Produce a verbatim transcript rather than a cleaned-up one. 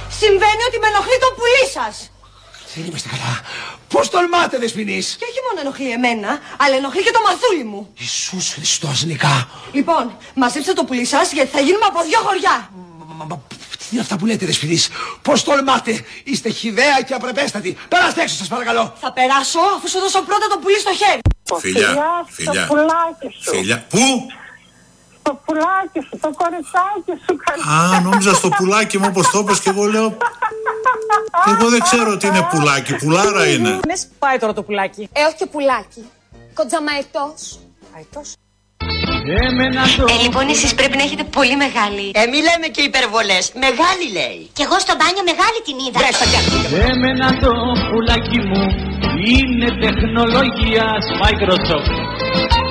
Συμβαίνει ότι με ενοχλεί το πουλί σας. Δεν είμαστε καλά. Πώς τολμάτε, Δεσποινής? Και όχι μόνο ενοχλεί εμένα, αλλά ενοχλεί και το μαθούλι μου. Ιησούς Χριστός, Νικά. Λοιπόν, μαζέψτε το πουλί σας γιατί θα γίνουμε από δυο χωριά. Μα, μα, τι είναι αυτά που λέτε, Δεσποινής? Πώς τολμάτε? Είστε χυδαία και απρεπέστατοι. Περάστε έξω, σας παρακαλώ. Θα περάσω αφού σου δώσω πρώτα το πουλί στο χέρι. Φιλιά, φιλιά, φιλιά. Πού? Το πουλάκι σου, το κοριτσάκι σου. Α, νόμιζα στο πουλάκι μου όπως το είπες και εγώ λέω. Εγώ δεν ξέρω τι είναι πουλάκι, πουλάρα είναι. Μες πάει τώρα το πουλάκι. Ε, όχι και πουλάκι. Κοντζαμαετός. Αετός. Ε, λοιπόν, εσείς πρέπει να έχετε πολύ μεγάλη. Ε, μη λέμε και υπερβολές. Μεγάλη λέει. Κι εγώ στο μπάνιο μεγάλη την είδα. Εμένα το πουλάκι μου είναι τεχνολογίας Microsoft.